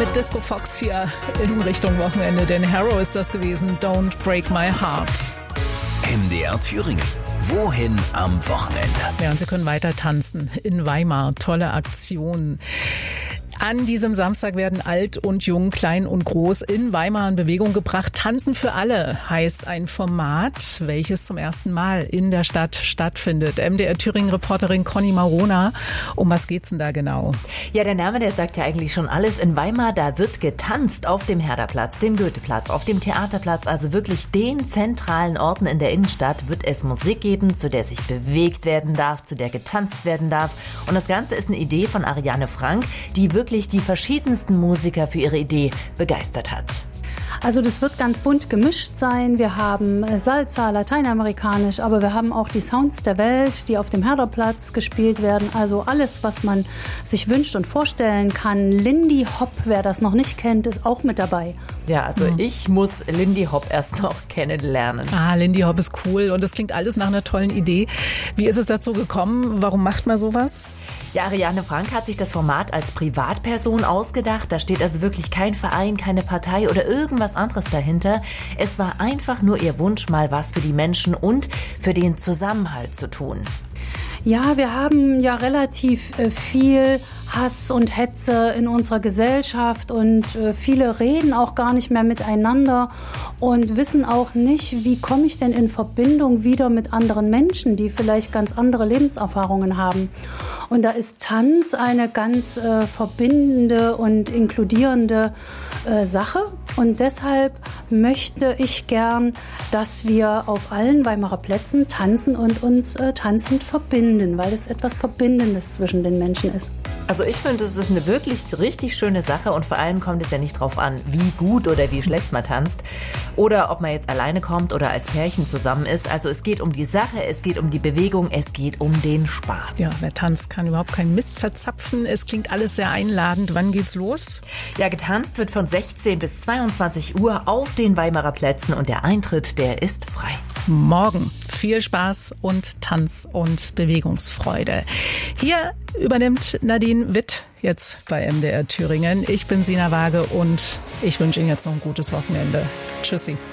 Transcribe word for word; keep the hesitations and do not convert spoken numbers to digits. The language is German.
mit Disco Fox hier in Richtung Wochenende, denn Harrow ist das gewesen. Don't Break My Heart. M D R Thüringen. Wohin am Wochenende? Ja, und Sie können weiter tanzen in Weimar. Tolle Aktion. An diesem Samstag werden alt und jung, klein und groß in Weimar in Bewegung gebracht. Tanzen für alle heißt ein Format, welches zum ersten Mal in der Stadt stattfindet. M D R Thüringen-Reporterin Conny Marona. Um was geht's denn da genau? Ja, der Name, der sagt ja eigentlich schon alles. In Weimar, da wird getanzt auf dem Herderplatz, dem Goetheplatz, auf dem Theaterplatz, also wirklich den zentralen Orten in der Innenstadt, wird es Musik geben, zu der sich bewegt werden darf, zu der getanzt werden darf. Und das Ganze ist eine Idee von Ariane Frank, die wirklich die verschiedensten Musiker für ihre Idee begeistert hat. Also das wird ganz bunt gemischt sein. Wir haben Salsa, lateinamerikanisch, aber wir haben auch die Sounds der Welt, die auf dem Herderplatz gespielt werden. Also alles, was man sich wünscht und vorstellen kann. Lindy Hop, wer das noch nicht kennt, ist auch mit dabei. Ja, also hm. ich muss Lindy Hop erst noch kennenlernen. Ah, Lindy Hop ist cool und das klingt alles nach einer tollen Idee. Wie ist es dazu gekommen? Warum macht man sowas? Ja, Ariane Frank hat sich das Format als Privatperson ausgedacht. Da steht also wirklich kein Verein, keine Partei oder irgendwas anderes dahinter. Es war einfach nur ihr Wunsch, mal was für die Menschen und für den Zusammenhalt zu tun. Ja, wir haben ja relativ äh, viel Hass und Hetze in unserer Gesellschaft und äh, viele reden auch gar nicht mehr miteinander und wissen auch nicht, wie komme ich denn in Verbindung wieder mit anderen Menschen, die vielleicht ganz andere Lebenserfahrungen haben. Und da ist Tanz eine ganz äh, verbindende und inkludierende äh, Sache. Und deshalb möchte ich gern, dass wir auf allen Weimarer Plätzen tanzen und uns äh, tanzend verbinden, weil es etwas Verbindendes zwischen den Menschen ist. Also ich finde, es ist eine wirklich richtig schöne Sache und vor allem kommt es ja nicht drauf an, wie gut oder wie schlecht man tanzt oder ob man jetzt alleine kommt oder als Pärchen zusammen ist. Also es geht um die Sache, es geht um die Bewegung, es geht um den Spaß. Ja, wer tanzt, kann überhaupt keinen Mist verzapfen. Es klingt alles sehr einladend. Wann geht's los? Ja, getanzt wird von sechzehn bis zweiundzwanzig Uhr auf den Weimarer Plätzen und der Eintritt, der ist frei. Morgen viel Spaß und Tanz und Bewegungsfreude. Hier übernimmt Nadine Witt jetzt bei M D R Thüringen. Ich bin Sina Waage und ich wünsche Ihnen jetzt noch ein gutes Wochenende. Tschüssi.